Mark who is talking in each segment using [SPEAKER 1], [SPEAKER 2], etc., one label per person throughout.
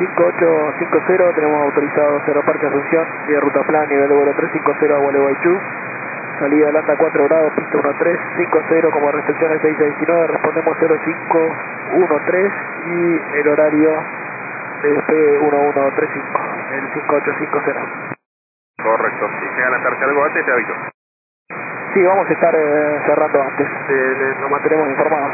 [SPEAKER 1] 5850, tenemos autorizado Cerro Parque Asunción, vía ruta plan, nivel de vuelo 350 a Gualeguaychú. Salida de Landa 4 grados, pista 1350, como recepción el 619, respondemos 0513 y el horario es P1135, el 5850.
[SPEAKER 2] Correcto, si llega a adelantarse algo antes te aviso.
[SPEAKER 1] Sí, vamos a estar cerrando antes, nos mantenemos informados.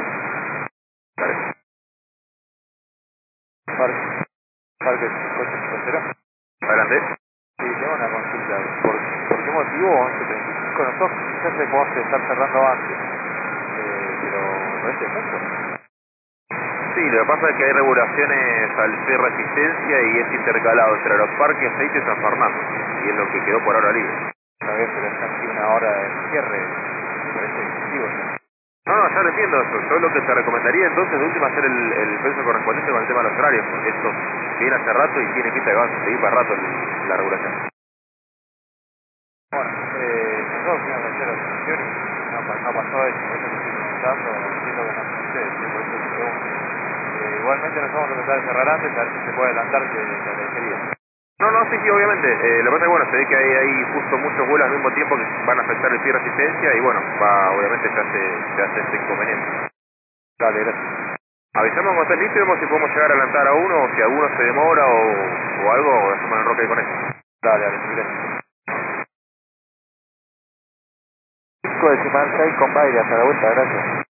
[SPEAKER 3] Parque 5850.
[SPEAKER 2] Adelante.
[SPEAKER 3] Sí, tengo una consulta. ¿Por qué motivo 1135? Nosotros quizás se podemos estar cerrando antes, pero me parece mucho.
[SPEAKER 2] Sí, lo que pasa es que hay regulaciones al ser resistencia y es intercalado entre Aeroparque, Aceite y San Fernando. Y es lo que quedó por ahora libre.
[SPEAKER 3] Está bien, pero es casi una hora de cierre. Me parece excesivo.
[SPEAKER 2] No, ya lo entiendo eso. Yo lo que te recomendaría entonces de última hacer el peso correspondiente con el tema de los horarios, porque esto viene hace rato y tiene pinta que va a seguir para rato la regulación.
[SPEAKER 3] Bueno, nosotros teníamos que hacer la solución y no pasó eso. Por eso que estoy preguntando, entiendo que no son ustedes, por eso que pregunto. Igualmente nos vamos a tratar de cerrar antes, a ver si se puede adelantar que la agradecería.
[SPEAKER 2] No, sí, obviamente. Lo que pasa es que, bueno, se ve que hay justo muchos vuelos al mismo tiempo que van a afectar el pie de resistencia y, bueno, obviamente se hace este inconveniente.
[SPEAKER 3] Dale, gracias.
[SPEAKER 2] Avisamos cuando esté listo y vemos si podemos llegar a adelantar a uno o si alguno se demora o algo, o hacemos el roque ahí con eso.
[SPEAKER 3] Dale, gracias.
[SPEAKER 1] 5 decimal 6 con Baile, hasta la vuelta, gracias.